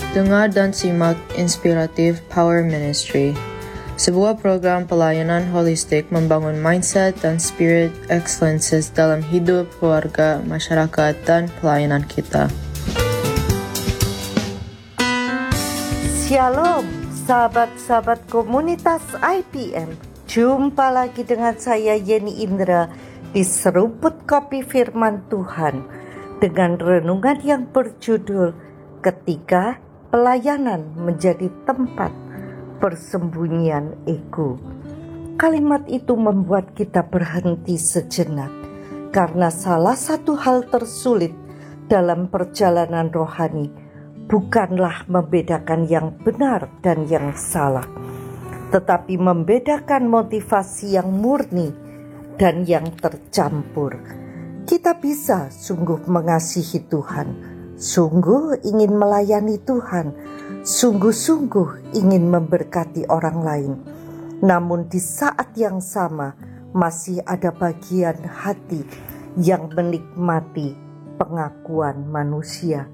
Dengar dan simak Inspiratif Power Ministry, sebuah program pelayanan holistik membangun mindset dan spirit excellences dalam hidup, keluarga, masyarakat, dan pelayanan kita. Shalom, sahabat-sahabat komunitas IPM. Jumpa lagi dengan saya Yeni Indra di Seruput Kopi Firman Tuhan dengan renungan yang berjudul Ketika Pelayanan Menjadi Tempat Persembunyian Ego. Kalimat itu membuat kita berhenti sejenak karena salah satu hal tersulit dalam perjalanan rohani bukanlah membedakan yang benar dan yang salah, tetapi membedakan motivasi yang murni dan yang tercampur. Kita bisa sungguh mengasihi Tuhan, sungguh ingin melayani Tuhan, sungguh-sungguh ingin memberkati orang lain. Namun di saat yang sama masih ada bagian hati yang menikmati pengakuan manusia.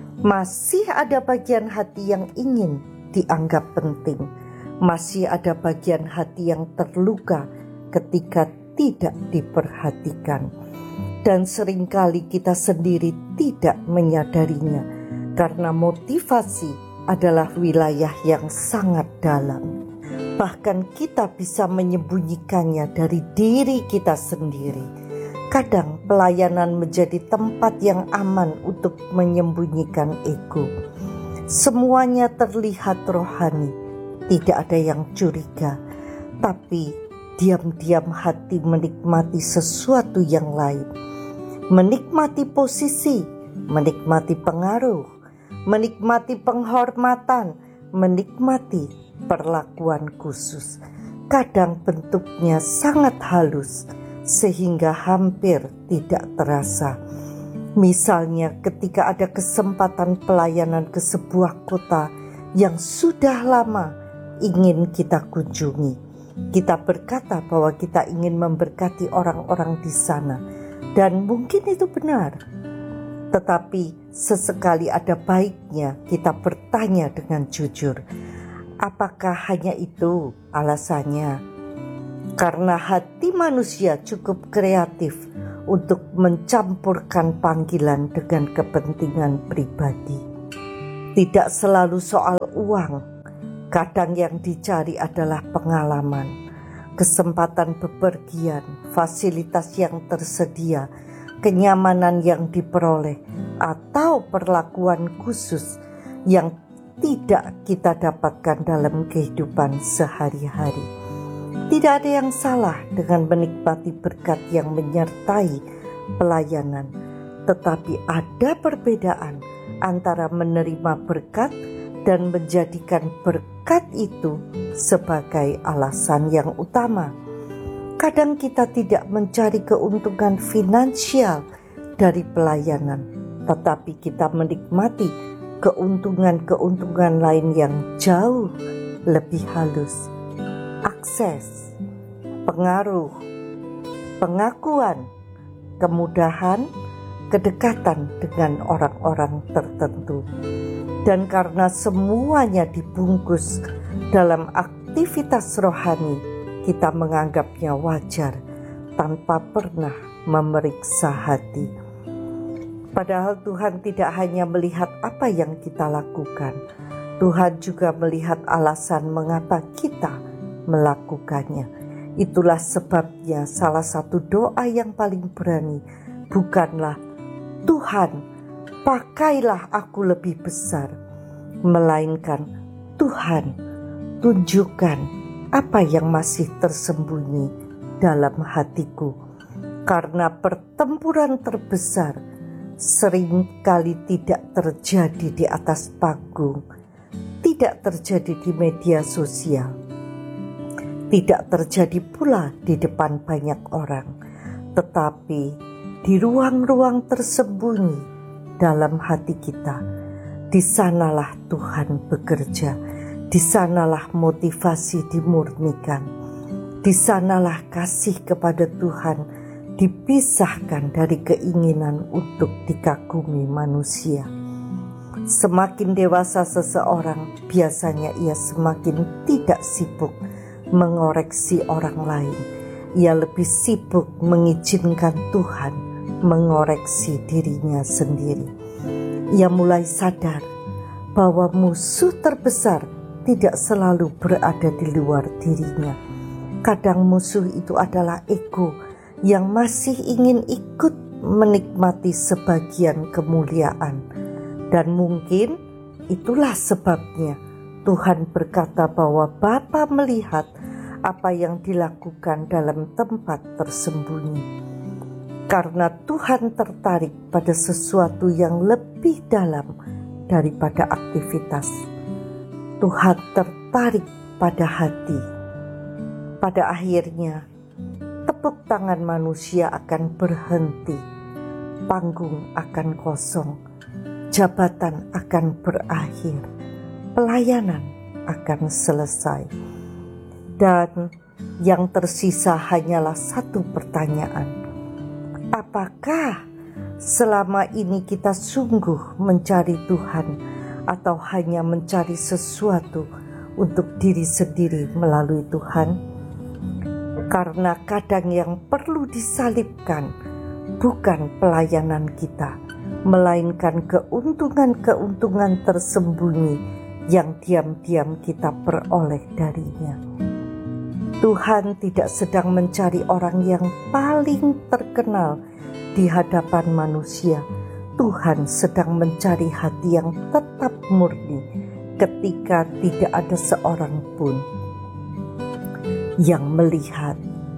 Masih ada bagian hati yang ingin dianggap penting. Masih ada bagian hati yang terluka ketika tidak diperhatikan. Dan seringkali kita sendiri tidak menyadarinya karena motivasi adalah wilayah yang sangat dalam. Bahkan kita bisa menyembunyikannya dari diri kita sendiri. Kadang pelayanan menjadi tempat yang aman untuk menyembunyikan ego. Semuanya terlihat rohani, tidak ada yang curiga, tapi diam-diam hati menikmati sesuatu yang lain. Menikmati posisi, menikmati pengaruh, menikmati penghormatan, menikmati perlakuan khusus. Kadang bentuknya sangat halus sehingga hampir tidak terasa. Misalnya ketika ada kesempatan pelayanan ke sebuah kota yang sudah lama ingin kita kunjungi. Kita berkata bahwa kita ingin memberkati orang-orang di sana. Dan mungkin itu benar. Tetapi sesekali ada baiknya kita bertanya dengan jujur. Apakah hanya itu alasannya? Karena hati manusia cukup kreatif untuk mencampurkan panggilan dengan kepentingan pribadi. Tidak selalu soal uang. Kadang yang dicari adalah pengalaman, kesempatan bepergian, fasilitas yang tersedia, kenyamanan yang diperoleh, atau perlakuan khusus yang tidak kita dapatkan dalam kehidupan sehari-hari. Tidak ada yang salah dengan menikmati berkat yang menyertai pelayanan, tetapi ada perbedaan antara menerima berkat dan menjadikan berkat itu sebagai alasan yang utama. Kadang kita tidak mencari keuntungan finansial dari pelayanan, tetapi kita menikmati keuntungan-keuntungan lain yang jauh lebih halus. Akses, pengaruh, pengakuan, kemudahan, kedekatan dengan orang-orang tertentu. Dan karena semuanya dibungkus dalam aktivitas rohani, kita menganggapnya wajar tanpa pernah memeriksa hati. Padahal Tuhan tidak hanya melihat apa yang kita lakukan, Tuhan juga melihat alasan mengapa kita melakukannya. Itulah sebabnya salah satu doa yang paling berani bukanlah Tuhan, pakailah aku lebih besar, melainkan Tuhan, tunjukkan apa yang masih tersembunyi dalam hatiku. Karena pertempuran terbesar seringkali tidak terjadi di atas panggung, tidak terjadi di media sosial, tidak terjadi pula di depan banyak orang, tetapi di ruang-ruang tersembunyi dalam hati kita. Di sanalah Tuhan bekerja, di sanalah motivasi dimurnikan, di sanalah kasih kepada Tuhan dipisahkan dari keinginan untuk dikagumi manusia. Semakin dewasa seseorang, biasanya ia semakin tidak sibuk mengoreksi orang lain. Ia lebih sibuk mengizinkan Tuhan mengoreksi dirinya sendiri. Ia mulai sadar bahwa musuh terbesar tidak selalu berada di luar dirinya. Kadang musuh itu adalah ego yang masih ingin ikut menikmati sebagian kemuliaan. Dan mungkin itulah sebabnya Tuhan berkata bahwa Bapa melihat apa yang dilakukan dalam tempat tersembunyi. Karena Tuhan tertarik pada sesuatu yang lebih dalam daripada aktivitas. Tuhan tertarik pada hati. Pada akhirnya, tepuk tangan manusia akan berhenti, panggung akan kosong, jabatan akan berakhir, pelayanan akan selesai. Dan yang tersisa hanyalah satu pertanyaan. Apakah selama ini kita sungguh mencari Tuhan atau hanya mencari sesuatu untuk diri sendiri melalui Tuhan? Karena kadang yang perlu disalibkan bukan pelayanan kita, melainkan keuntungan-keuntungan tersembunyi yang diam-diam kita peroleh darinya. Tuhan tidak sedang mencari orang yang paling terkenal di hadapan manusia. Tuhan sedang mencari hati yang tetap murni ketika tidak ada seorang pun yang melihat.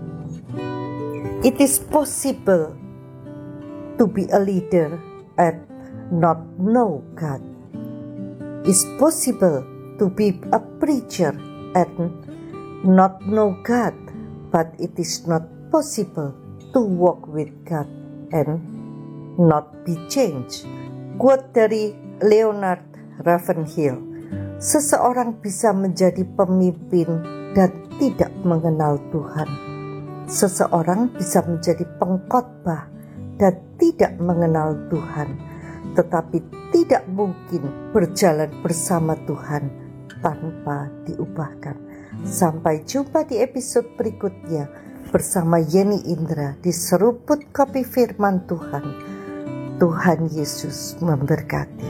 It is possible to be a leader and not know God. It's possible to be a preacher and not know God, but it is not possible to walk with God and not be changed. Quote dari Leonard Ravenhill, seseorang bisa menjadi pemimpin dan tidak mengenal Tuhan. Seseorang bisa menjadi pengkhotbah dan tidak mengenal Tuhan, tetapi tidak mungkin berjalan bersama Tuhan tanpa diubahkan. Sampai jumpa di episode berikutnya bersama Yeni Indra di Seruput Kopi Firman Tuhan. Tuhan Yesus memberkati.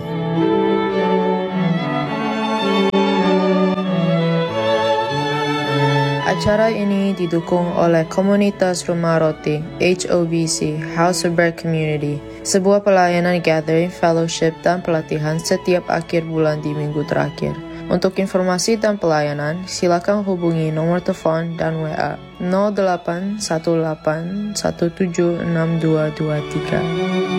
Acara ini didukung oleh Komunitas Rumah Roti HOBC, House of Bread Community, sebuah pelayanan gathering, fellowship, dan pelatihan setiap akhir bulan di minggu terakhir. Untuk informasi dan pelayanan, silakan hubungi nomor telepon dan WA 0818176223.